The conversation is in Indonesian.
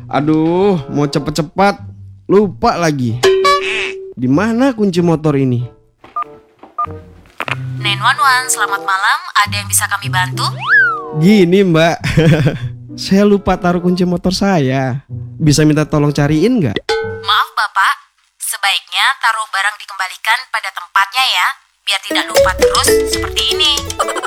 Aduh, mau cepet-cepat, lupa lagi. Di mana kunci motor ini? 911, selamat malam. Ada yang bisa kami bantu? Gini Mbak, saya lupa taruh kunci motor saya. Bisa minta tolong cariin nggak? Maaf Bapak, sebaiknya taruh barang dikembalikan pada tempatnya ya, biar tidak lupa terus seperti ini.